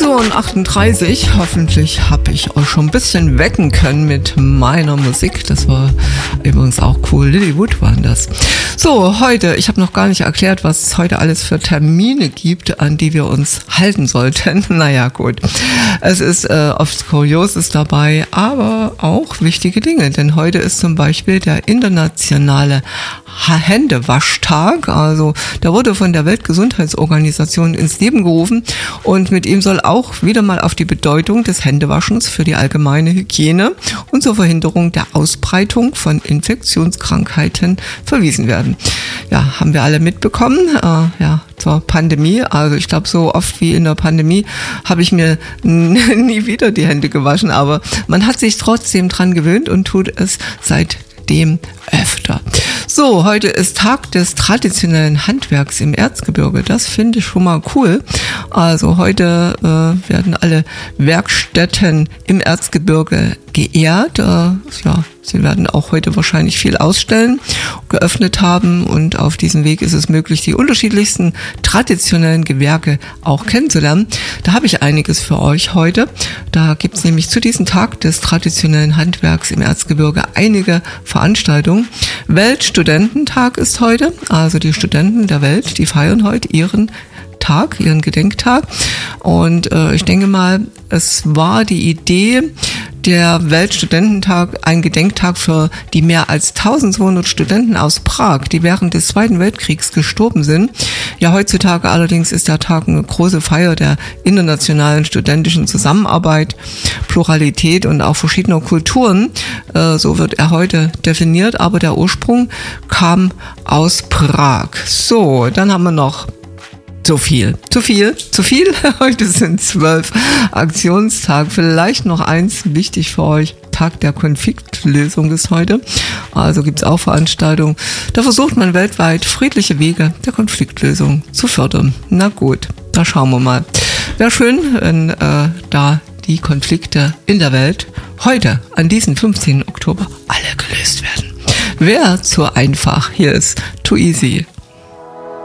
19:38. Hoffentlich habe ich euch schon ein bisschen wecken können mit meiner Musik. Das war übrigens auch cool. Lilywood waren das. So, heute, ich habe noch gar nicht erklärt, was es heute alles für Termine gibt, an die wir uns halten sollten. Naja, gut. Es ist oft Kurioses dabei, aber auch wichtige Dinge. Denn heute ist zum Beispiel der internationale Händewaschtag. Also da wurde von der Weltgesundheitsorganisation ins Leben gerufen und mit ihm soll auch wieder mal auf die Bedeutung des Händewaschens für die allgemeine Hygiene und zur Verhinderung der Ausbreitung von Infektionskrankheiten verwiesen werden. Ja, haben wir alle mitbekommen, zur Pandemie. Also ich glaube, so oft wie in der Pandemie habe ich mir nie wieder die Hände gewaschen, aber man hat sich trotzdem dran gewöhnt und tut es seitdem öfter. So, heute ist Tag des traditionellen Handwerks im Erzgebirge. Das finde ich schon mal cool. Also heute werden alle Werkstätten im Erzgebirge geehrt. Sie werden auch heute wahrscheinlich viel ausstellen, geöffnet haben und auf diesem Weg ist es möglich, die unterschiedlichsten traditionellen Gewerke auch kennenzulernen. Da habe ich einiges für euch heute. Da gibt es nämlich zu diesem Tag des traditionellen Handwerks im Erzgebirge einige Veranstaltungen. Weltstudententag ist heute, also die Studenten der Welt, die feiern heute ihren Gedenktag. Und ich denke mal, es war die Idee, der Weltstudententag, ein Gedenktag für die mehr als 1200 Studenten aus Prag, die während des Zweiten Weltkriegs gestorben sind. Ja, heutzutage allerdings ist der Tag eine große Feier der internationalen studentischen Zusammenarbeit, Pluralität und auch verschiedener Kulturen. So wird er heute definiert, aber der Ursprung kam aus Prag. So, dann haben wir noch Zu viel. Heute sind 12 Aktionstage. Vielleicht noch eins wichtig für euch. Tag der Konfliktlösung ist heute. Also gibt es auch Veranstaltungen. Da versucht man weltweit friedliche Wege der Konfliktlösung zu fördern. Na gut, da schauen wir mal. Wäre schön, wenn da die Konflikte in der Welt heute, an diesem 15. Oktober, alle gelöst werden. Wäre zu einfach. Hier ist Too Easy.